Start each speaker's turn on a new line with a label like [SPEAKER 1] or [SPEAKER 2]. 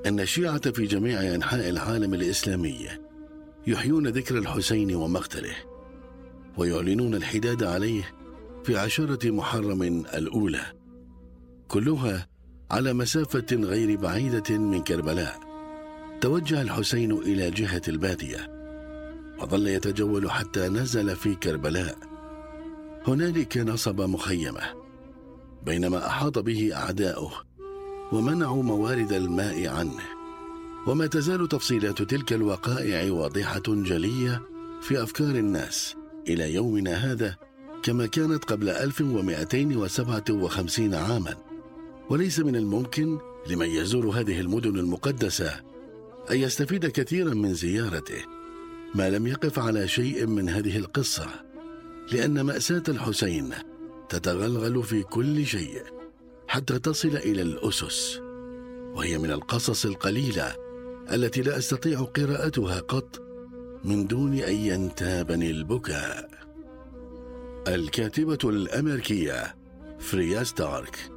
[SPEAKER 1] أن الشيعة في جميع أنحاء العالم الإسلامي يحيون ذكر الحسين ومقتله، ويعلنون الحداد عليه في 10 محرم الأولى، كلها على مسافة غير بعيدة من كربلاء. توجه الحسين إلى جهة البادية، وظل يتجول حتى نزل في كربلاء. هنالك نصب مخيمة، بينما أحاط به أعداؤه ومنعوا موارد الماء عنه. وما تزال تفصيلات تلك الوقائع واضحة جلية في أفكار الناس إلى يومنا هذا، كما كانت قبل 1257 عاما. وليس من الممكن لمن يزور هذه المدن المقدسة أن يستفيد كثيرا من زيارته ما لم يقف على شيء من هذه القصة، لأن مأساة الحسين تتغلغل في كل شيء حتى تصل إلى الأسس، وهي من القصص القليلة التي لا أستطيع قراءتها قط من دون أن ينتابني البكاء. الكاتبة الأمريكية فريا ستارك.